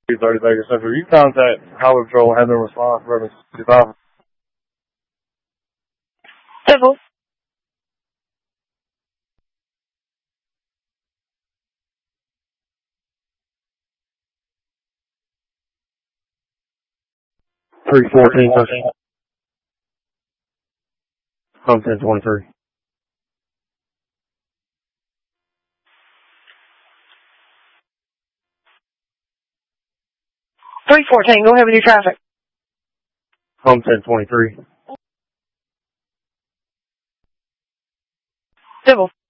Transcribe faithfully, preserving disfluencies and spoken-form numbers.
two thirty Baker Central. You contact Highway Patrol and have them respond for reference to five. Civil. three fourteen, home ten twenty-three. three fourteen, go ahead with your traffic. Home ten twenty-three. Civil.